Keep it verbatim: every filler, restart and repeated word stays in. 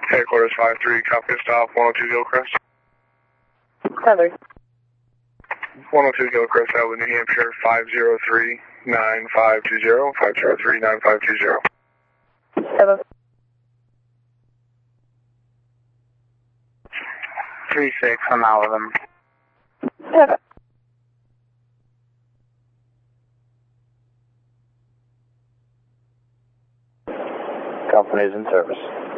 Headquarters five three, copy stop, one oh two Gilchrist. Heather. one oh two Gilchrist, Avenue, New Hampshire, five zero three nine five two zero, five zero three nine five two zero. Heather. three six, I'm out with them. Heather. Company's in service.